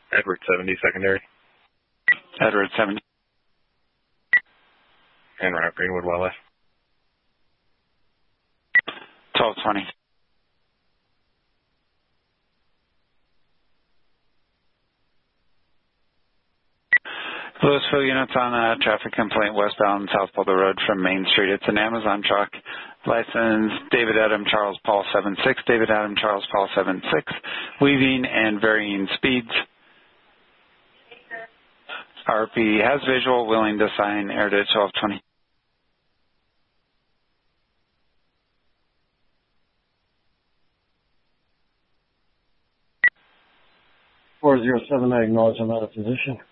Edward 70, secondary. Edward 70. En route, Greenwood, Wildlife. 1220. Louisville units on a traffic complaint westbound South Boulder Road from Main Street. It's an Amazon truck. License David Adam Charles Paul 76, David Adam Charles Paul 76, weaving and varying speeds. RP has visual, willing to sign, aired at 1220. 407, I acknowledge I'm out of position.